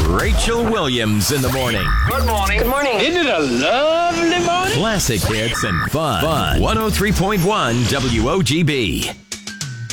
Rachel Williams in the morning. Good morning. Good morning. Isn't it a lovely morning? Classic hits and fun. 103.1 WOGB.